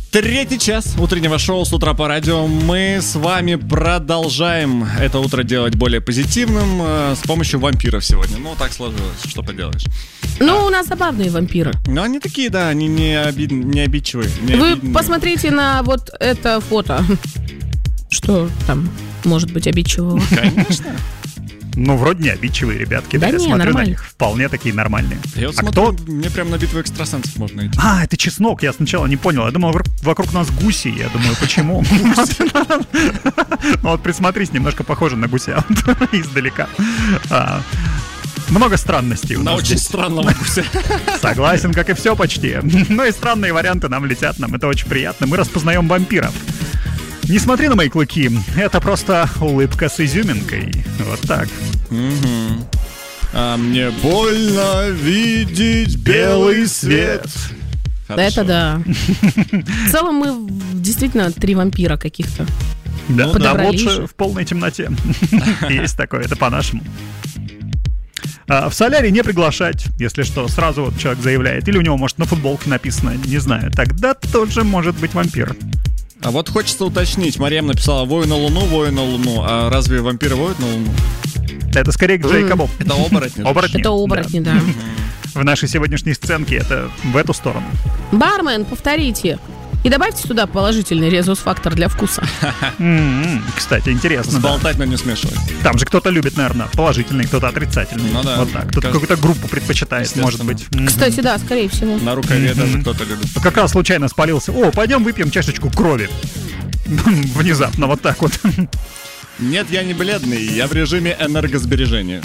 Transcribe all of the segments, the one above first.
Третий час утреннего шоу «С утра по радио». Мы с вами продолжаем это утро делать более позитивным с помощью вампиров сегодня. Ну, так сложилось, что поделаешь. Ну, у нас забавные вампиры. Ну, они такие, да, они не обидчивые. Вы посмотрите на вот это фото. Что там может быть обидчивого? Конечно. Ну, вроде не обидчивые ребятки. Да я не, смотрю нормально. на них. Вполне такие нормальные. Я вот смотрю, мне прям на битву экстрасенсов можно идти. А, это чеснок, я сначала не понял. Я думал, вокруг нас гуси. Я думаю, почему? Ну вот присмотрись, немножко похоже на гуся издалека. Много странностей у На нас очень здесь. странного гуся. Согласен, как и все почти. Но и странные варианты нам летят, нам это очень приятно. Мы распознаем вампиров. Не смотри на мои клыки, это просто улыбка с изюминкой. Вот так. А мне больно видеть белый свет. Это да. В целом мы действительно три вампира каких-то. Да, подобрались лучше же. в полной темноте. Есть такое, это по-нашему. В солярий не приглашать, если что, сразу вот человек заявляет. Или у него, может, на футболке написано, не знаю. Тогда тоже может быть вампир. А вот хочется уточнить. Марьям написала: вою на луну, вою на луну. А разве вампиры воют на луну? Это скорее к Джейкобу. Это оборотни. Оборотни. Это оборотни, да. В нашей сегодняшней сценке это в эту сторону. Бармен, повторите. И добавьте туда положительный резус-фактор для вкуса. Кстати, интересно. Да. Сболтать, но не смешивать. Там же кто-то любит, наверное, положительный, кто-то отрицательный. Ну да. Вот так. Кто-то какую-то группу предпочитает, может быть. Кстати, да, скорее всего. На рукаве даже кто-то любит. Как раз случайно спалился. О, пойдем выпьем чашечку крови. Внезапно, вот так вот. Нет, я не бледный, я в режиме энергосбережения.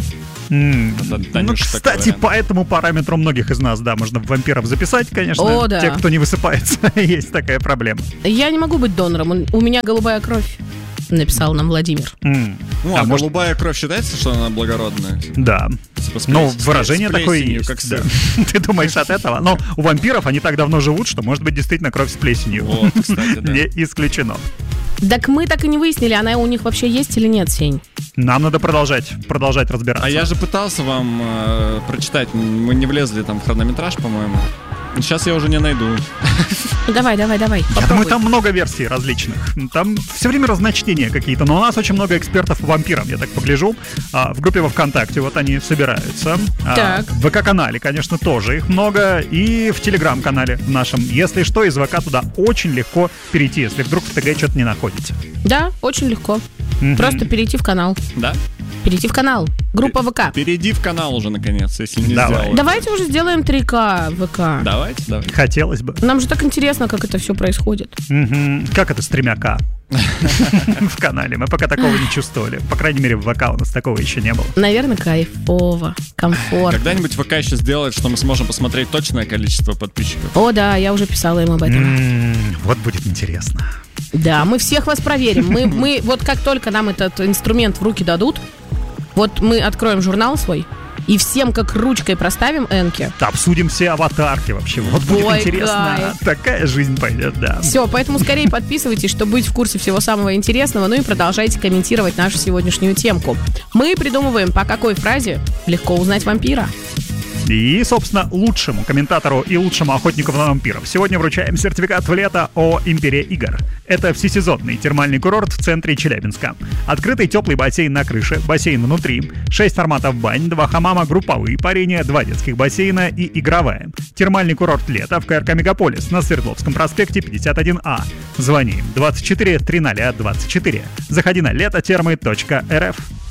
Ну, кстати, по этому параметру многих из нас, да, можно в вампиров записать, конечно. О, да. Те, кто не высыпается, есть такая проблема. Я не могу быть донором, у меня голубая кровь, написал нам Владимир. Ну, а голубая кровь считается, что она благородная? Да. Ну, выражение такое и есть. Как да. Ты думаешь от этого? Но у вампиров они так давно живут, что может быть действительно кровь с плесенью. Вот, кстати, да. Не исключено. Так мы так и не выяснили, она у них вообще есть или нет, Сень. Нам надо продолжать разбираться. А я же пытался вам прочитать, мы не влезли там в хронометраж, по-моему. Сейчас я уже не найду. Давай. Я думаю, там много версий различных. Там все время разночтения какие-то. Но у нас очень много экспертов по вампирам, я так погляжу. В группе во ВКонтакте вот они собираются. Так. В ВК-канале, конечно, тоже их много. И в Телеграм-канале нашем. Если что, из ВК туда очень легко перейти, если вдруг в ТГ что-то не находите. Да, очень легко. Просто перейти в канал. Да? Перейти в канал. Группа ВК. Перейди в канал уже, наконец, если не Давай. сделал. Давайте уже сделаем 3К ВК. Давайте. Хотелось бы. Нам же так интересно, как это все происходит. Как это с 3К? В канале. Мы пока такого не чувствовали. По крайней мере, в ВК у нас такого еще не было. Наверное, кайфово, комфортно. Когда-нибудь ВК еще сделает, что мы сможем посмотреть точное количество подписчиков. О, да, я уже писала им об этом. Вот будет интересно. Да, мы всех вас проверим. Мы вот как только нам этот инструмент в руки дадут, вот мы откроем журнал свой и всем как ручкой проставим энки. Обсудим все аватарки вообще. Вот будет Ой, интересно. кайф. Такая жизнь пойдет, да. Все, поэтому скорее подписывайтесь, чтобы быть в курсе всего самого интересного, ну и продолжайте комментировать нашу сегодняшнюю темку. Мы придумываем, по какой фразе легко узнать вампира. И, собственно, лучшему комментатору и лучшему охотнику на вампиров сегодня вручаем сертификат в лето о Империя игр. Это всесезонный термальный курорт в центре Челябинска. Открытый теплый бассейн на крыше, бассейн внутри, 6 форматов бань, 2 хамама, групповые парения, 2 детских бассейна и игровая. Термальный курорт лета в КРК Мегаполис на Свердловском проспекте 51А. Звони 24 300 24. Заходи на летотермы.рф.